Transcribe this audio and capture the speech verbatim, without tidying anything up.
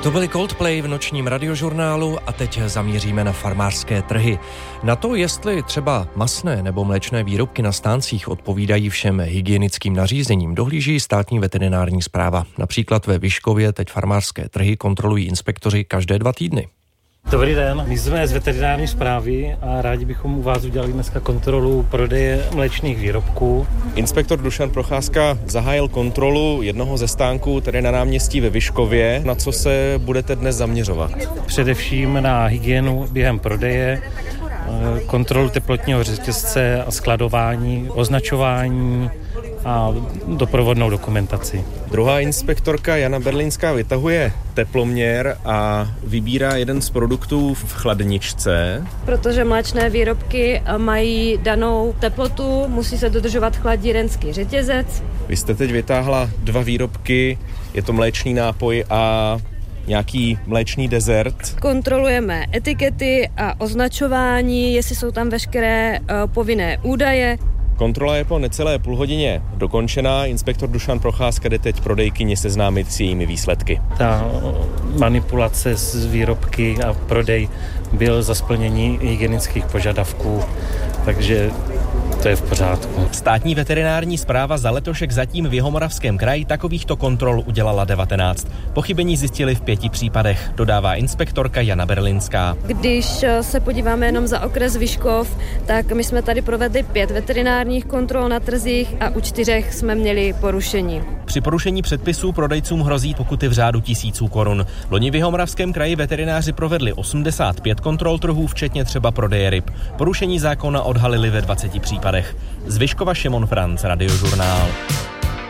To byly Coldplay v nočním radiožurnálu a teď zamíříme na farmářské trhy. Na to, jestli třeba masné nebo mléčné výrobky na stáncích odpovídají všem hygienickým nařízením, dohlíží státní veterinární správa. Například ve Vyškově teď farmářské trhy kontrolují inspektoři každé dva týdny. Dobrý den, my jsme z veterinární správy a rádi bychom u vás udělali dneska kontrolu prodeje mléčných výrobků. Inspektor Dušan Procházka zahájil kontrolu jednoho ze stánků, tedy na náměstí ve Vyškově. Na co se budete dnes zaměřovat? Především na hygienu během prodeje, kontrolu teplotního řetězce a skladování, označování a doprovodnou dokumentaci. Druhá inspektorka Jana Berlinská vytahuje teploměr a vybírá jeden z produktů v chladničce. Protože mléčné výrobky mají danou teplotu, musí se dodržovat chladírenský řetězec. Vy jste teď vytáhla dva výrobky, je to mléčný nápoj a nějaký mléčný dezert. Kontrolujeme etikety a označování, jestli jsou tam veškeré uh, povinné údaje. Kontrola je po necelé půl hodině dokončená. Inspektor Dušan Procházka jde teď prodejkyni seznámit s jejími výsledky. Ta manipulace s výrobky a prodej byl za splnění hygienických požadavků, takže to je v pořádku. Státní veterinární správa za letošek zatím v Jihomoravském kraji takovýchto kontrol udělala devatenáct. Pochybení zjistili v pěti případech, dodává inspektorka Jana Berlinská. Když se podíváme jenom za okres Vyškov, tak my jsme tady provedli pět veterinárních kontrol na trzích a u čtyřech jsme měli porušení. Při porušení předpisů prodejcům hrozí pokuty v řádu tisíců korun. Loni v Jihomoravském kraji veterináři provedli osmdesát pět kontrol trhů, včetně třeba prodeje ryb. Porušení zákona odhalili ve dvaceti případech. Z Vyškova Šimon Franc, Radiožurnál.